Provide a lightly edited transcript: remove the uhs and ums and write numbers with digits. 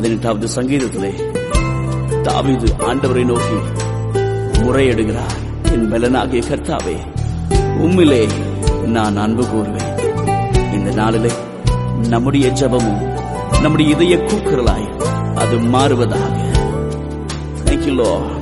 18வது சங்கீதத்திலே தாவீது ஆண்டவரை நோக்கி முறையிடுகிறார். என் பலனாகிய கர்த்தாவே, உம்மிலே நான் அன்பு கூறுவேன். இந்த நாளிலே நம்முடைய ஜெபமும் நம்முடைய இதய கூக்குரலாய் அது மாறுவதாக. Thank you, Lord.